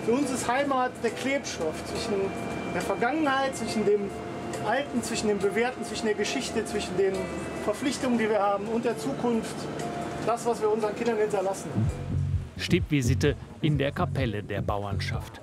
Für uns ist Heimat der Klebstoff zwischen der Vergangenheit, zwischen dem Alten, zwischen dem Bewährten, zwischen der Geschichte, zwischen den Verpflichtungen, die wir haben und der Zukunft. Das, was wir unseren Kindern hinterlassen. Stippvisite in der Kapelle der Bauernschaft.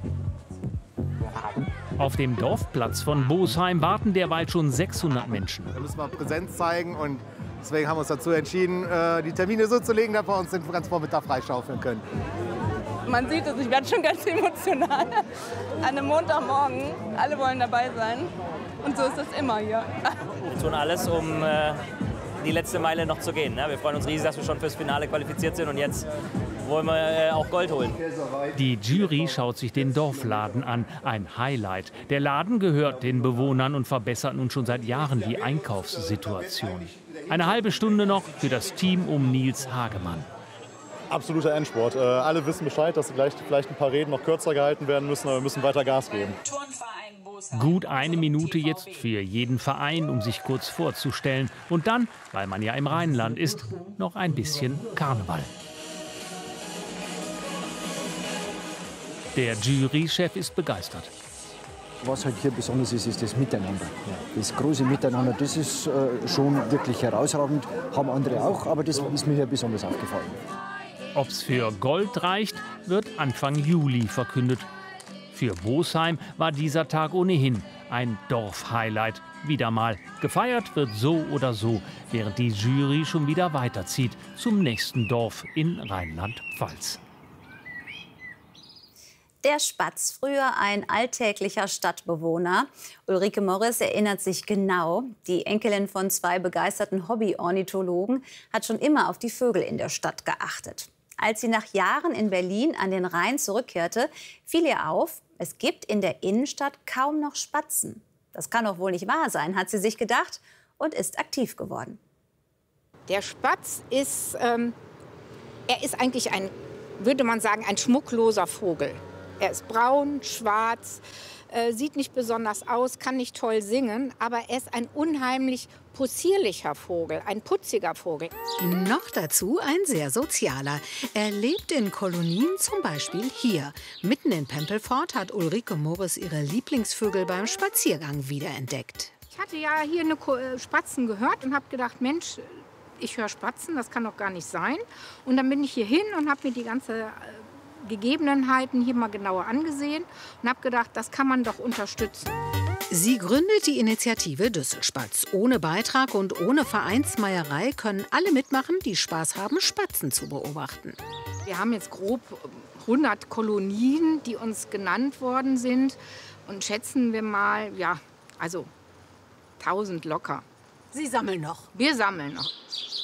Auf dem Dorfplatz von Bosheim warten derweil schon 600 Menschen. Da müssen wir Präsenz zeigen und deswegen haben wir uns dazu entschieden, die Termine so zu legen, dass wir uns den ganzen Vormittag freischaufeln können. Man sieht es, ich werde schon ganz emotional. An einem Montagmorgen, alle wollen dabei sein. Und so ist das immer hier. Wir tun alles, um die letzte Meile noch zu gehen. Wir freuen uns riesig, dass wir schon fürs Finale qualifiziert sind und jetzt wollen wir auch Gold holen. Die Jury schaut sich den Dorfladen an. Ein Highlight. Der Laden gehört den Bewohnern und verbessert nun schon seit Jahren die Einkaufssituation. Eine halbe Stunde noch für das Team um Nils Hagemann. Absoluter Endsport. Alle wissen Bescheid, dass gleich vielleicht ein paar Reden noch kürzer gehalten werden müssen, aber wir müssen weiter Gas geben. Gut eine Minute jetzt für jeden Verein, um sich kurz vorzustellen. Und dann, weil man ja im Rheinland ist, noch ein bisschen Karneval. Der Jurychef ist begeistert. Was halt hier besonders ist, ist das Miteinander. Das große Miteinander, das ist schon wirklich herausragend. Haben andere auch, aber das ist mir hier besonders aufgefallen. Ob es für Gold reicht, wird Anfang Juli verkündet. Für Bosheim war dieser Tag ohnehin ein Dorfhighlight. Wieder mal. Gefeiert wird so oder so, während die Jury schon wieder weiterzieht zum nächsten Dorf in Rheinland-Pfalz. Der Spatz, früher ein alltäglicher Stadtbewohner. Ulrike Morris erinnert sich genau. Die Enkelin von 2 begeisterten Hobby-Ornithologen hat schon immer auf die Vögel in der Stadt geachtet. Als sie nach Jahren in Berlin an den Rhein zurückkehrte, fiel ihr auf, es gibt in der Innenstadt kaum noch Spatzen. Das kann doch wohl nicht wahr sein, hat sie sich gedacht und ist aktiv geworden. Der Spatz ist, er ist eigentlich ein, würde man sagen, ein schmuckloser Vogel. Er ist braun, schwarz, sieht nicht besonders aus, kann nicht toll singen, aber er ist ein unheimlich possierlicher Vogel, ein putziger Vogel. Noch dazu ein sehr sozialer. Er lebt in Kolonien, zum Beispiel hier. Mitten in Pempelfort hat Ulrike Morris ihre Lieblingsvögel beim Spaziergang wiederentdeckt. Ich hatte ja hier eine Spatzen gehört und habe gedacht, Mensch, ich höre Spatzen, das kann doch gar nicht sein. Und dann bin ich hier hin und habe mir die ganze Gegebenheiten hier mal genauer angesehen und habe gedacht, das kann man doch unterstützen. Sie gründet die Initiative Düsselspatz. Ohne Beitrag und ohne Vereinsmeierei können alle mitmachen, die Spaß haben, Spatzen zu beobachten. Wir haben jetzt grob 100 Kolonien, die uns genannt worden sind. Und schätzen wir mal, ja, also 1000 locker. Sie sammeln noch? Wir sammeln noch.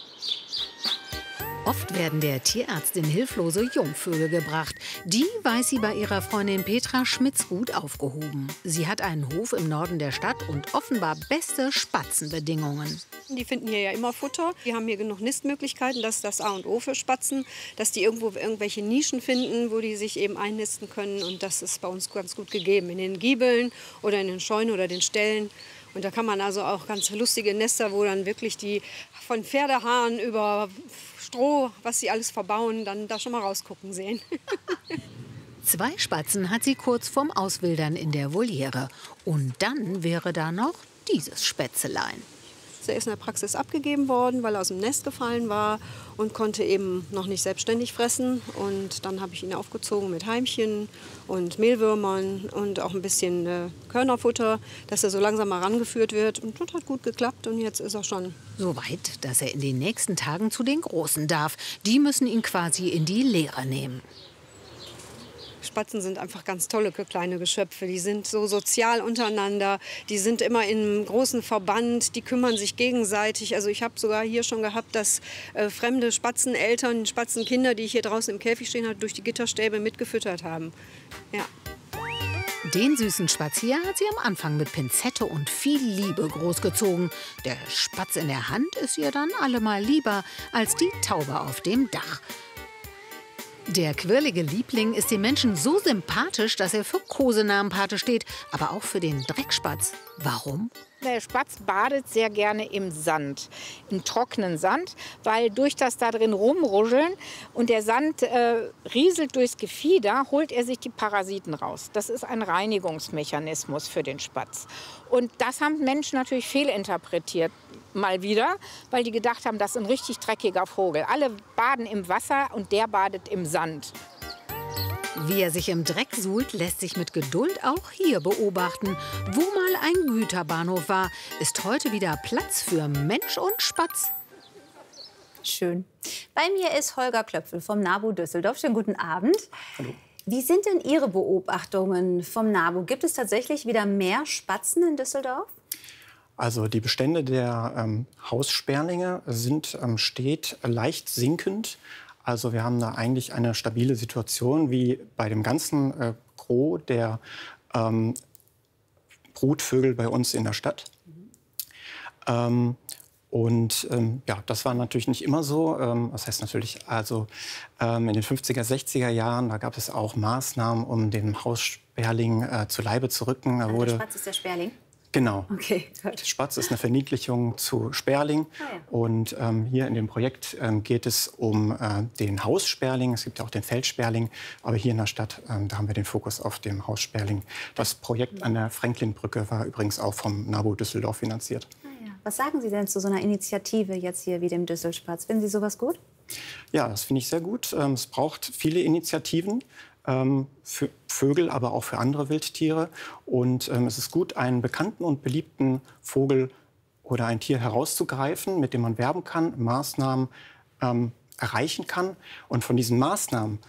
Oft werden der Tierärztin hilflose Jungvögel gebracht. Die weiß sie bei ihrer Freundin Petra Schmitz gut aufgehoben. Sie hat einen Hof im Norden der Stadt und offenbar beste Spatzenbedingungen. Die finden hier ja immer Futter. Die haben hier genug Nistmöglichkeiten, das ist das A und O für Spatzen. Dass die irgendwo irgendwelche Nischen finden, wo die sich eben einnisten können. Und das ist bei uns ganz gut gegeben. In den Giebeln oder in den Scheunen oder den Ställen. Und da kann man also auch ganz lustige Nester, wo dann wirklich die von Pferdehaaren über Stroh, was sie alles verbauen, dann da schon mal rausgucken sehen. 2 Spatzen hat sie kurz vorm Auswildern in der Voliere. Und dann wäre da noch dieses Spätzelein. Er ist in der Praxis abgegeben worden, weil er aus dem Nest gefallen war und konnte eben noch nicht selbstständig fressen. Und dann habe ich ihn aufgezogen mit Heimchen und Mehlwürmern und auch ein bisschen Körnerfutter, dass er so langsam mal rangeführt wird. Und das hat gut geklappt und jetzt ist er schon so weit, dass er in den nächsten Tagen zu den Großen darf. Die müssen ihn quasi in die Lehre nehmen. Spatzen sind einfach ganz tolle kleine Geschöpfe. Die sind so sozial untereinander. Die sind immer in einem großen Verband. Die kümmern sich gegenseitig. Also ich habe sogar hier schon gehabt, dass fremde Spatzeneltern, Spatzenkinder, die ich hier draußen im Käfig stehen hatte, durch die Gitterstäbe mitgefüttert haben. Ja. Den süßen Spatz hier hat sie am Anfang mit Pinzette und viel Liebe großgezogen. Der Spatz in der Hand ist ihr dann allemal lieber als die Taube auf dem Dach. Der quirlige Liebling ist den Menschen so sympathisch, dass er für Kosenamenpate steht, aber auch für den Dreckspatz. Warum? Der Spatz badet sehr gerne im Sand, im trockenen Sand, weil durch das da drin rumruscheln und der Sand rieselt durchs Gefieder, holt er sich die Parasiten raus. Das ist ein Reinigungsmechanismus für den Spatz. Und das haben Menschen natürlich fehlinterpretiert, mal wieder, weil die gedacht haben, das ist ein richtig dreckiger Vogel. Alle baden im Wasser und der badet im Sand. Wie er sich im Dreck suhlt, lässt sich mit Geduld auch hier beobachten. Wo mal ein Güterbahnhof war, ist heute wieder Platz für Mensch und Spatz. Schön. Bei mir ist Holger Klöpfel vom NABU Düsseldorf. Schönen guten Abend. Hallo. Wie sind denn Ihre Beobachtungen vom NABU? Gibt es tatsächlich wieder mehr Spatzen in Düsseldorf? Also die Bestände der Haussperlinge sind steht leicht sinkend. Also wir haben da eigentlich eine stabile Situation wie bei dem ganzen Gros der Brutvögel bei uns in der Stadt. Ja, das war natürlich nicht immer so. Das heißt natürlich, also in den 50er, 60er Jahren, da gab es auch Maßnahmen, um den Haussperling zu Leibe zu rücken. Da der Spatz ist der Sperling? Genau. Okay, gut. Spatz ist eine Verniedlichung zu Sperling. Ah, ja. Und hier in dem Projekt geht es um den Haussperling. Es gibt ja auch den Feldsperling. Aber hier in der Stadt, da haben wir den Fokus auf dem Haussperling. Das Projekt an der Franklinbrücke war übrigens auch vom NABU Düsseldorf finanziert. Ah, ja. Was sagen Sie denn zu so einer Initiative jetzt hier wie dem Düsselspatz? Finden Sie sowas gut? Ja, das finde ich sehr gut. Es braucht viele Initiativen. Für Vögel, aber auch für andere Wildtiere. Und es ist gut, einen bekannten und beliebten Vogel oder ein Tier herauszugreifen, mit dem man werben kann, Maßnahmen erreichen kann. Und von diesen Maßnahmen,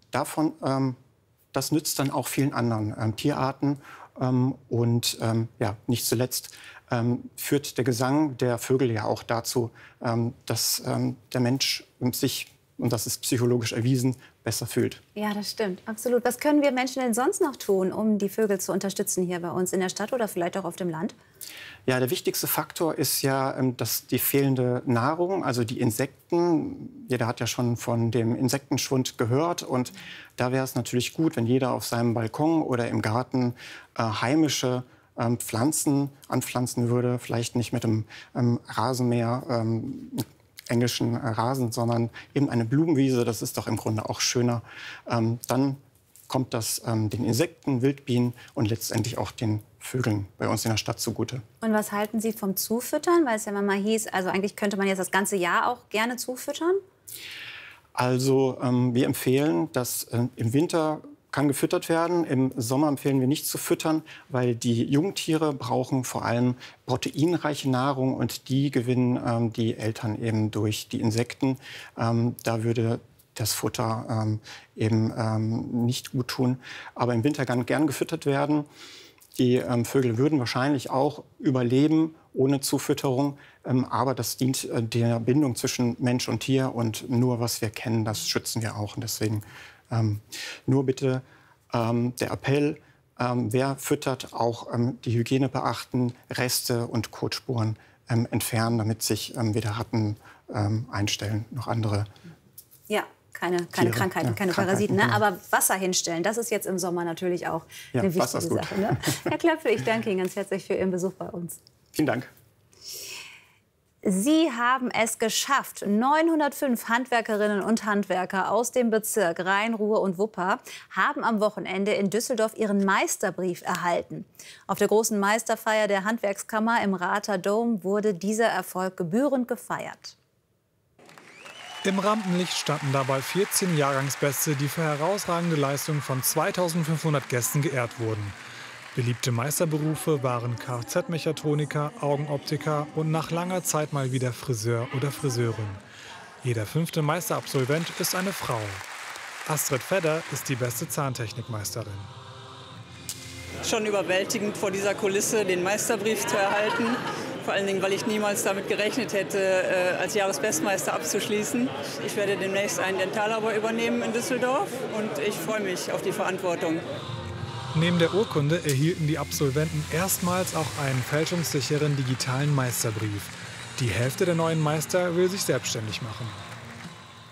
das nützt dann auch vielen anderen Tierarten. Ja, nicht zuletzt führt der Gesang der Vögel ja auch dazu, dass der Mensch sich, und das ist psychologisch erwiesen, besser fühlt. Ja, das stimmt, absolut. Was können wir Menschen denn sonst noch tun, um die Vögel zu unterstützen hier bei uns in der Stadt oder vielleicht auch auf dem Land? Ja, der wichtigste Faktor ist ja dass die fehlende Nahrung, also die Insekten. Jeder hat ja schon von dem Insektenschwund gehört. Und da wäre es natürlich gut, wenn jeder auf seinem Balkon oder im Garten heimische Pflanzen anpflanzen würde. Vielleicht nicht mit dem Rasenmäher, englischen Rasen, sondern eben eine Blumenwiese. Das ist doch im Grunde auch schöner. Dann kommt das den Insekten, Wildbienen und letztendlich auch den Vögeln bei uns in der Stadt zugute. Und was halten Sie vom Zufüttern? Weil es ja mal hieß, also eigentlich könnte man jetzt das ganze Jahr auch gerne zufüttern. Also wir empfehlen, dass im Winter kann gefüttert werden. Im Sommer empfehlen wir nicht zu füttern, weil die Jungtiere brauchen vor allem proteinreiche Nahrung und die gewinnen die Eltern eben durch die Insekten. Da würde das Futter eben nicht gut tun. Aber im Winter kann gern gefüttert werden. Die Vögel würden wahrscheinlich auch überleben ohne Zufütterung. Aber das dient der Bindung zwischen Mensch und Tier. Und nur was wir kennen, das schützen wir auch. Und deswegen nur bitte der Appell, wer füttert, auch die Hygiene beachten, Reste und Kotspuren entfernen, damit sich weder Ratten einstellen noch andere. Ja, keine Krankheiten, keine Parasiten. Ne? Aber Wasser hinstellen, das ist jetzt im Sommer natürlich auch eine wichtige Sache. Ne? Herr Klöpfel, ich danke Ihnen ganz herzlich für Ihren Besuch bei uns. Vielen Dank. Sie haben es geschafft. 905 Handwerkerinnen und Handwerker aus dem Bezirk Rhein, Ruhr und Wupper haben am Wochenende in Düsseldorf ihren Meisterbrief erhalten. Auf der großen Meisterfeier der Handwerkskammer im Rather Dom wurde dieser Erfolg gebührend gefeiert. Im Rampenlicht standen dabei 14 Jahrgangsbeste, die für herausragende Leistungen von 2500 Gästen geehrt wurden. Beliebte Meisterberufe waren Kfz-Mechatroniker, Augenoptiker und nach langer Zeit mal wieder Friseur oder Friseurin. Jeder 5. Meisterabsolvent ist eine Frau. Astrid Fedder ist die beste Zahntechnikmeisterin. Schon überwältigend, vor dieser Kulisse den Meisterbrief zu erhalten. Vor allen Dingen, weil ich niemals damit gerechnet hätte, als Jahresbestmeister abzuschließen. Ich werde demnächst ein Dentallabor übernehmen in Düsseldorf und ich freue mich auf die Verantwortung. Neben der Urkunde erhielten die Absolventen erstmals auch einen fälschungssicheren digitalen Meisterbrief. Die Hälfte der neuen Meister will sich selbstständig machen.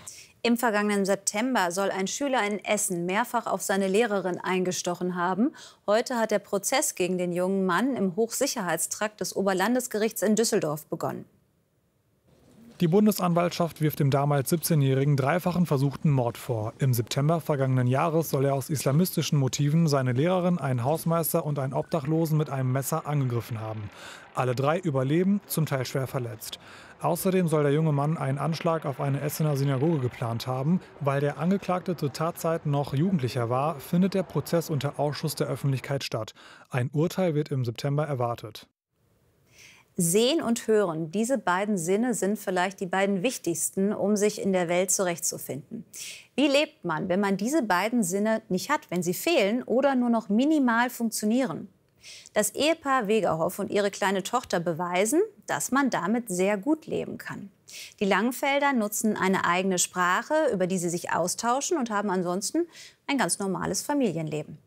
Im vergangenen September soll ein Schüler in Essen mehrfach auf seine Lehrerin eingestochen haben. Heute hat der Prozess gegen den jungen Mann im Hochsicherheitstrakt des Oberlandesgerichts in Düsseldorf begonnen. Die Bundesanwaltschaft wirft dem damals 17-Jährigen dreifachen versuchten Mord vor. Im September vergangenen Jahres soll er aus islamistischen Motiven seine Lehrerin, einen Hausmeister und einen Obdachlosen mit einem Messer angegriffen haben. Alle drei überleben, zum Teil schwer verletzt. Außerdem soll der junge Mann einen Anschlag auf eine Essener Synagoge geplant haben. Weil der Angeklagte zu Tatzeiten noch Jugendlicher war, findet der Prozess unter Ausschuss der Öffentlichkeit statt. Ein Urteil wird im September erwartet. Sehen und Hören, diese beiden Sinne sind vielleicht die beiden wichtigsten, um sich in der Welt zurechtzufinden. Wie lebt man, wenn man diese beiden Sinne nicht hat, wenn sie fehlen oder nur noch minimal funktionieren? Das Ehepaar Wegerhoff und ihre kleine Tochter beweisen, dass man damit sehr gut leben kann. Die Langenfelder nutzen eine eigene Sprache, über die sie sich austauschen und haben ansonsten ein ganz normales Familienleben.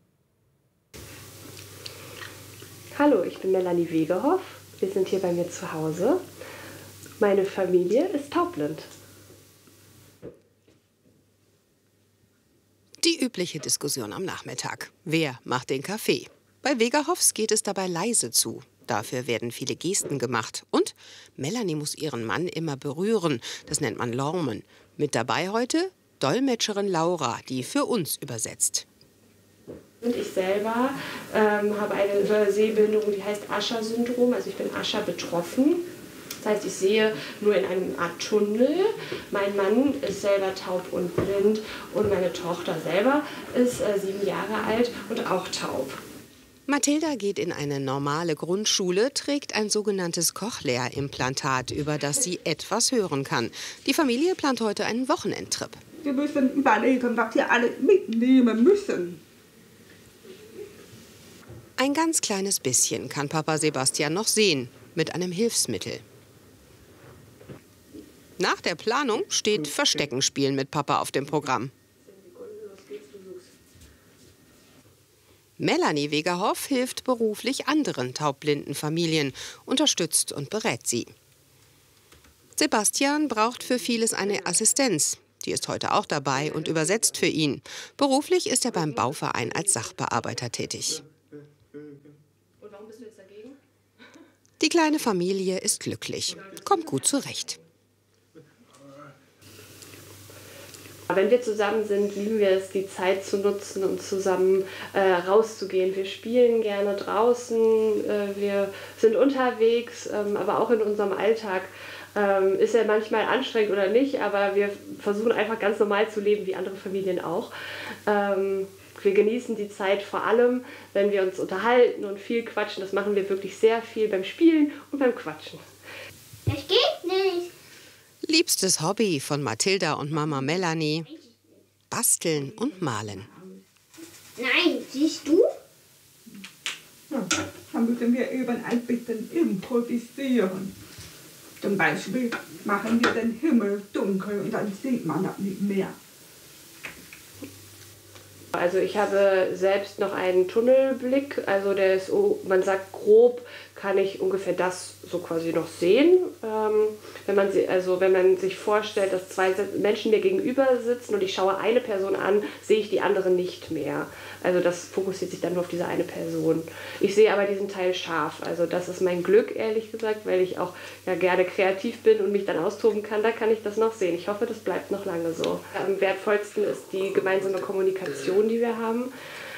Hallo, ich bin Melanie Wegerhoff. Wir sind hier bei mir zu Hause. Meine Familie ist taubblind. Die übliche Diskussion am Nachmittag. Wer macht den Kaffee? Bei Wegerhoffs geht es dabei leise zu. Dafür werden viele Gesten gemacht. Und Melanie muss ihren Mann immer berühren. Das nennt man Lormen. Mit dabei heute Dolmetscherin Laura, die für uns übersetzt. Und ich selber habe eine Sehbehinderung, die heißt Usher-Syndrom. Also ich bin Usher betroffen. Das heißt, ich sehe nur in einer Art Tunnel. Mein Mann ist selber taub und blind und meine Tochter selber ist 7 Jahre alt und auch taub. Mathilda geht in eine normale Grundschule, trägt ein sogenanntes Cochlea-Implantat, über das sie etwas hören kann. Die Familie plant heute einen Wochenendtrip. Wir müssen überlegen, was wir alle mitnehmen müssen. Ein ganz kleines bisschen kann Papa Sebastian noch sehen, mit einem Hilfsmittel. Nach der Planung steht Versteckenspielen mit Papa auf dem Programm. Melanie Wegerhoff hilft beruflich anderen taubblinden Familien, unterstützt und berät sie. Sebastian braucht für vieles eine Assistenz. Die ist heute auch dabei und übersetzt für ihn. Beruflich ist er beim Bauverein als Sachbearbeiter tätig. Die kleine Familie ist glücklich, kommt gut zurecht. Wenn wir zusammen sind, lieben wir es, die Zeit zu nutzen und zusammen rauszugehen. Wir spielen gerne draußen, wir sind unterwegs, aber auch in unserem Alltag ist er manchmal anstrengend oder nicht, aber wir versuchen einfach ganz normal zu leben, wie andere Familien auch. Wir genießen die Zeit vor allem, wenn wir uns unterhalten und viel quatschen. Das machen wir wirklich sehr viel beim Spielen und beim Quatschen. Das geht nicht. Liebstes Hobby von Mathilda und Mama Melanie: Basteln und Malen. Nein, siehst du? Ja, dann müssen wir eben ein bisschen improvisieren. Zum Beispiel machen wir den Himmel dunkel und dann sieht man das nicht mehr. Also ich habe selbst noch einen Tunnelblick, also der ist, man sagt grob, kann ich ungefähr das so quasi noch sehen. Wenn man sich vorstellt, dass zwei Menschen mir gegenüber sitzen und ich schaue eine Person an, sehe ich die andere nicht mehr. Also das fokussiert sich dann nur auf diese eine Person. Ich sehe aber diesen Teil scharf. Also das ist mein Glück, ehrlich gesagt, weil ich auch ja gerne kreativ bin und mich dann austoben kann. Da kann ich das noch sehen. Ich hoffe, das bleibt noch lange so. Am wertvollsten ist die gemeinsame Kommunikation, die wir haben.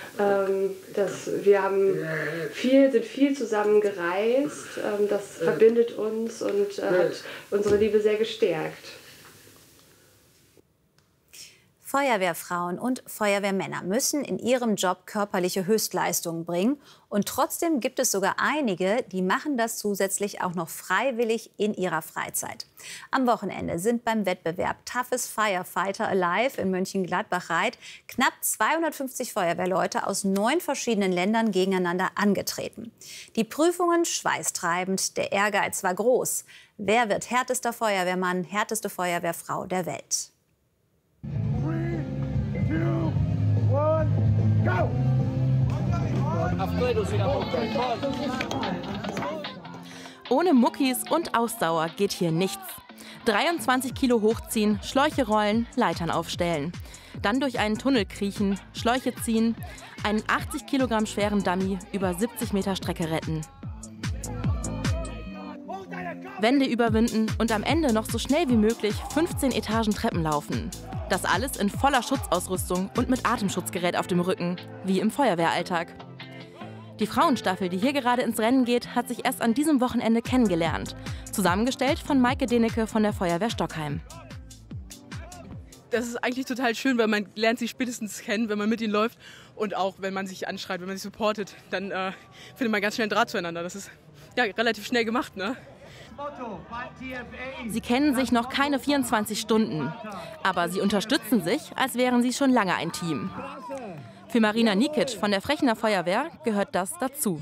Wir sind viel zusammen gereist. Das verbindet uns und hat unsere Liebe sehr gestärkt. Feuerwehrfrauen und Feuerwehrmänner müssen in ihrem Job körperliche Höchstleistungen bringen. Und trotzdem gibt es sogar einige, die machen das zusätzlich auch noch freiwillig in ihrer Freizeit. Am Wochenende sind beim Wettbewerb Toughest Firefighter Alive in Mönchengladbach-Reit knapp 250 Feuerwehrleute aus 9 verschiedenen Ländern gegeneinander angetreten. Die Prüfungen schweißtreibend, der Ehrgeiz war groß. Wer wird härtester Feuerwehrmann, härteste Feuerwehrfrau der Welt? Ohne Muckis und Ausdauer geht hier nichts. 23 Kilo hochziehen, Schläuche rollen, Leitern aufstellen. Dann durch einen Tunnel kriechen, Schläuche ziehen, einen 80 Kilogramm schweren Dummy über 70 Meter Strecke retten. Wände überwinden und am Ende noch so schnell wie möglich 15 Etagen Treppen laufen. Das alles in voller Schutzausrüstung und mit Atemschutzgerät auf dem Rücken, wie im Feuerwehralltag. Die Frauenstaffel, die hier gerade ins Rennen geht, hat sich erst an diesem Wochenende kennengelernt. Zusammengestellt von Maike Denecke von der Feuerwehr Stockheim. Das ist eigentlich total schön, weil man lernt sich spätestens kennen, wenn man mit ihnen läuft. Und auch, wenn man sich anschreit, wenn man sich supportet, dann findet man ganz schnell einen Draht zueinander. Das ist ja relativ schnell gemacht, ne? Sie kennen sich noch keine 24 Stunden, aber sie unterstützen sich, als wären sie schon lange ein Team. Für Marina Nikic von der Frechner Feuerwehr gehört das dazu.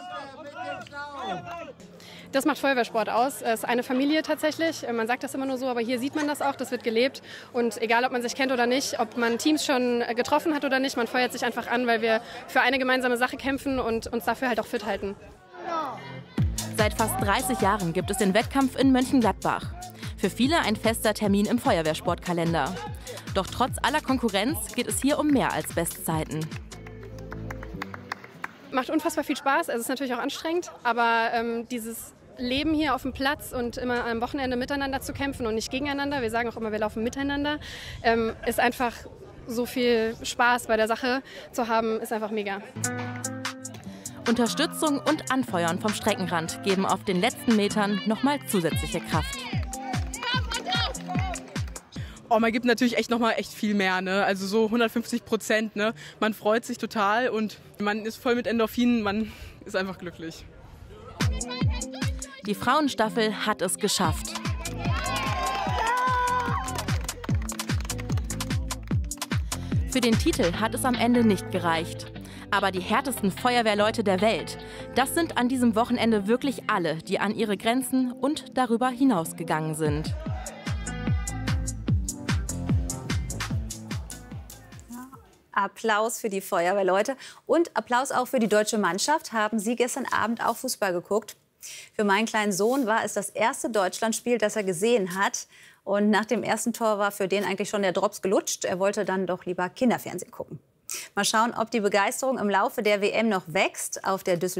Das macht Feuerwehrsport aus. Es ist eine Familie tatsächlich. Man sagt das immer nur so, aber hier sieht man das auch. Das wird gelebt. Und egal, ob man sich kennt oder nicht, ob man Teams schon getroffen hat oder nicht, man feuert sich einfach an, weil wir für eine gemeinsame Sache kämpfen und uns dafür halt auch fit halten. Seit fast 30 Jahren gibt es den Wettkampf in Mönchengladbach. Für viele ein fester Termin im Feuerwehrsportkalender. Doch trotz aller Konkurrenz geht es hier um mehr als Bestzeiten. Macht unfassbar viel Spaß. Es ist natürlich auch anstrengend, aber dieses Leben hier auf dem Platz und immer am Wochenende miteinander zu kämpfen und nicht gegeneinander, wir sagen auch immer, wir laufen miteinander, ist einfach so viel Spaß bei der Sache zu haben, ist einfach mega. Unterstützung und Anfeuern vom Streckenrand geben auf den letzten Metern nochmal zusätzliche Kraft. Oh, man gibt natürlich echt nochmal viel mehr, ne? Also so 150%, ne? Man freut sich total und man ist voll mit Endorphinen, man ist einfach glücklich. Die Frauenstaffel hat es geschafft. Für den Titel hat es am Ende nicht gereicht. Aber die härtesten Feuerwehrleute der Welt, das sind an diesem Wochenende wirklich alle, die an ihre Grenzen und darüber hinausgegangen sind. Applaus für die Feuerwehrleute und Applaus auch für die deutsche Mannschaft. Haben Sie gestern Abend auch Fußball geguckt? Für meinen kleinen Sohn war es das erste Deutschlandspiel, das er gesehen hat. Und nach dem ersten Tor war für den eigentlich schon der Drops gelutscht. Er wollte dann doch lieber Kinderfernsehen gucken. Mal schauen, ob die Begeisterung im Laufe der WM noch wächst. Auf der